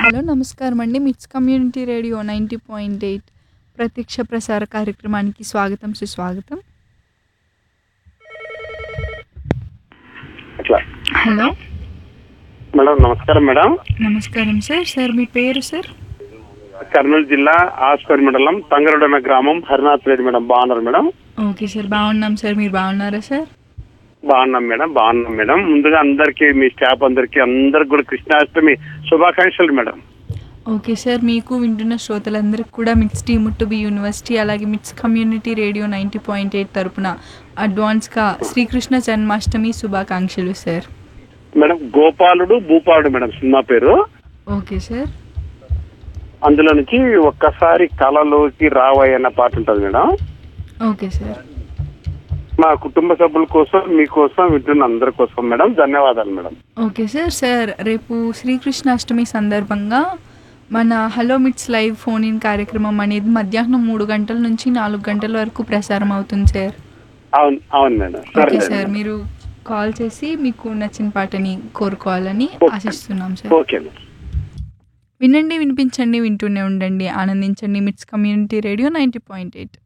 Hello నమస్కారం అండి. మిట్స్ కమ్యూనిటీ రేడియో 90.8 ప్రత్యక్ష ప్రసార కార్యక్రమానికి స్వాగతం, సుస్వాగతం. అట్లా హలో మేడం, నమస్కారం మేడం. నమస్కారం సార్. సార్ మీ పేరు సార్? కర్నూలు జిల్లా ఆస్పరి మండలం తంగరడన గ్రామం హరినాథ్ రెడ్డి మేడం. బాగున్నారు మేడం? ఓకే సార్, బాగున్నాం సార్. మీరు బాగున్నారా సార్? బాగున్నాం మేడం. ముందుగా అందరికి, మీ స్టాఫ్ అందరికి కూడా కృష్ణాష్టమి శుభాకాంక్షలు మేడం. ఓకే సార్, మీకు వింటున్న శ్రోతలందరికీ కూడా మిట్స్ టీమ్ టు బి యూనివర్సిటీ అలాగే మిట్స్ కమ్యూనిటీ రేడియో 90.8 తరపున అడ్వాన్స్గా శ్రీకృష్ణ జన్మాష్టమి శుభాకాంక్షలు సార్. మేడం, గోపాలుడు భూపాలుడు మేడం సినిమా పేరు. Okay sir. అందులో నుంచి ఒక్కసారి కళలోకి రావయ్య అన్న పాట ఉంటుంది మేడం. Okay sir. మా కుటుంబ సభ్యుల కోసం, మీకోసం, వింటున్న అందరి కోసం మేడం. ధన్యవాదాలు మేడం. Okay sir. సార్, రేపు శ్రీకృష్ణాష్టమి సందర్భంగా మన హలో మిట్స్ లైవ్ ఫోన్ ఇన్ కార్యక్రమం అనేది మధ్యాహ్నం 3 గంటల నుంచి 4 గంటల వరకు ప్రసారం అవుతుంది సార్. అవును మేడం. ఓకే సార్, మీరు కాల్ చేసి మీకు నచ్చిన పాటని కోరుకోవాలని ఆశిస్తున్నాం సార్. Okay madam. వినండి, వినిపించండి, వింటూనే ఉండండి, ఆనందించండి. మిట్స్ కమ్యూనిటీ రేడియో 90.8.